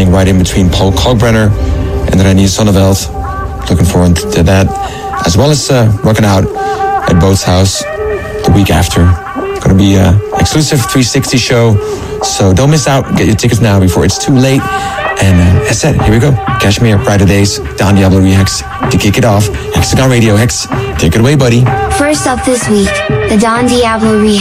playing right in between Paul Kalkbrenner and Reinier Sonneveld. Looking forward to that. As well as rocking out at Bootshaus the week after. Going to be an exclusive 360 show. So don't miss out. Get your tickets now before it's too late. And as said, here we go. Kashmir, Brighter Days, Don Diablo Rehex. To kick it off, Hexagon Radio. Hex, take it away, buddy. First up this week, the Don Diablo Rehex.